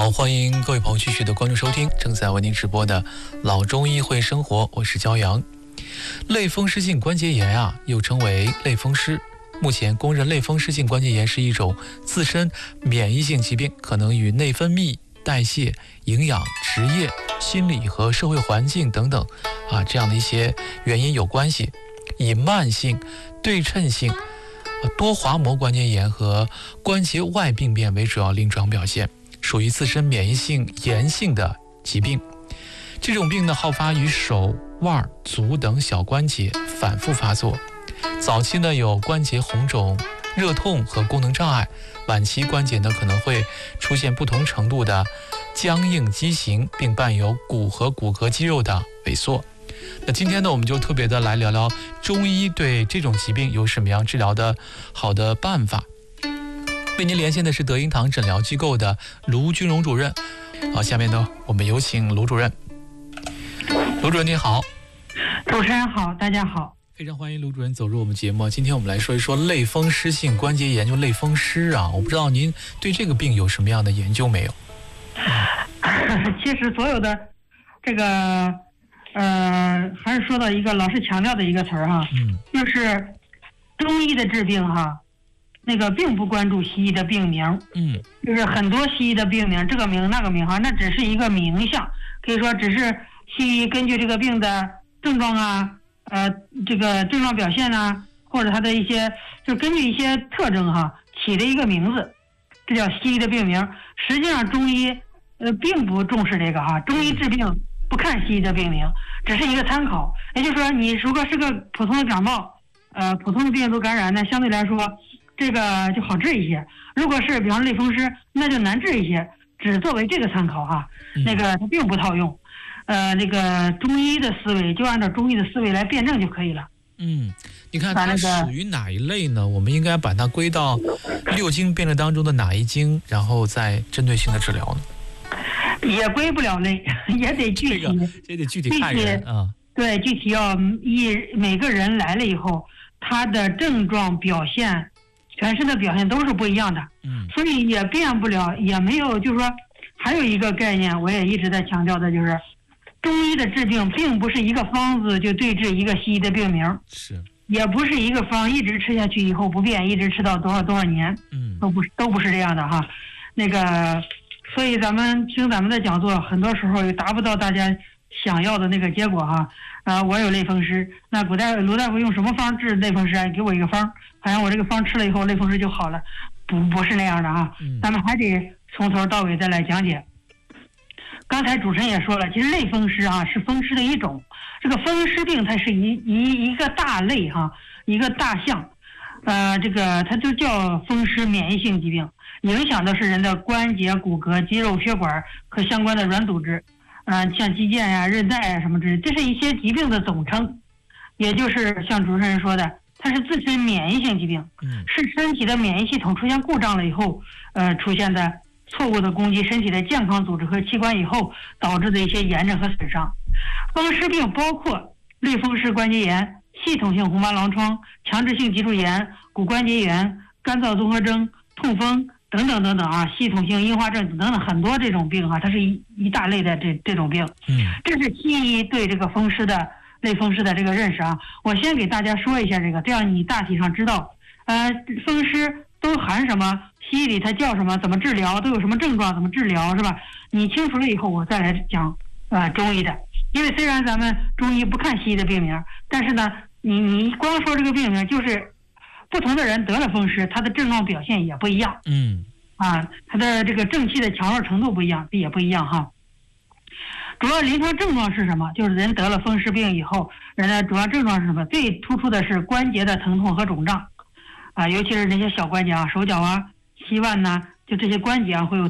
好，欢迎各位朋友继续的关注收听正在为您直播的老中医会生活，我是焦阳。类风湿性关节炎又称为类风湿。目前公认类风湿性关节炎是一种自身免疫性疾病，可能与内分泌、代谢、营养、职业、心理和社会环境等等这样的一些原因有关系，以慢性、对称性多滑膜关节炎和关节外病变为主要临床表现，属于自身免疫性炎性的疾病。这种病呢，好发于手、腕、足等小关节，反复发作。早期呢有关节红肿、热痛和功能障碍，晚期关节呢可能会出现不同程度的僵硬畸形，并伴有骨和骨骼肌肉的萎缩。那今天呢，我们就特别的来聊聊中医对这种疾病有什么样治疗的好的办法。为您连线的是德英堂诊疗机构的卢军荣主任。好，下面呢，我们有请卢主任。卢主任您好。 主持人好，大家好。 非常欢迎卢主任走入我们节目。今天我们来说一说类风湿性关节炎，就类风湿我不知道您对这个病有什么样的研究没有？ 其实所有的这个还是说到一个老是强调的一个词儿就是中医的治病那个并不关注西医的病名，就是很多西医的病名，这个名那个名那只是一个名项，可以说只是西医根据这个病的症状这个症状表现或者它的一些就根据一些特征起的一个名字，这叫西医的病名。实际上中医并不重视这个中医治病不看西医的病名，只是一个参考。也就是说，你如果是个普通的感冒，普通的病毒感染呢，相对来说这个就好治一些。如果是比方类风湿，那就难治一些，只作为这个参考那个它并不套用。那个中医的思维就按照中医的思维来辩证就可以了。 你看它属于哪一类呢？我们应该把它归到六经辩证当中的哪一经，然后再针对性的治疗呢？ 也归不了类，也得具体， 这得具体看人对，具体要每个人来了以后，他的症状表现，全身的表现都是不一样的。所以也变不了，也没有，就是说，还有一个概念，我也一直在强调的，就是中医的治病并不是一个方子就对治一个西医的病名，也不是一个方一直吃下去以后不变，一直吃到多少年，都不是这样的那个，所以咱们听咱们的讲座，很多时候也达不到大家想要的那个结果我有类风湿，那卢大夫用什么方治类风湿给我一个方，好像我这个方吃了以后类风湿就好了，不是那样的咱们还得从头到尾再来讲解。刚才主持人也说了，其实类风湿是风湿的一种，这个风湿病它是一个大类一个大项，这个它就叫风湿免疫性疾病，影响的是人的关节、骨骼、肌肉、血管和相关的软组织，像肌腱韧带什么之类，这是一些疾病的总称，也就是像主持人说的，它是自身免疫性疾病，是身体的免疫系统出现故障了以后，出现的错误的攻击身体的健康组织和器官以后导致的一些炎症和损伤。风湿病包括类风湿关节炎、系统性红斑狼疮、强直性脊柱炎、骨关节炎、干燥综合征、痛风等等等等系统性硬化症等等很多这种病它是一大类的这种病。这是西医对这个风湿的类风湿的这个认识我先给大家说一下这个，这样你大体上知道风湿都含什么，西医里它叫什么，怎么治疗，都有什么症状，怎么治疗，是吧？你清楚了以后，我再来讲中医的。因为虽然咱们中医不看西医的病名，但是呢，你光说这个病名，就是不同的人得了风湿，他的症状表现也不一样。他的这个正气的强弱程度不一样，也不一样主要临床症状是什么？就是人得了风湿病以后，人的主要症状是什么？最突出的是关节的疼痛和肿胀。尤其是那些小关节手脚膝腕就这些关节会有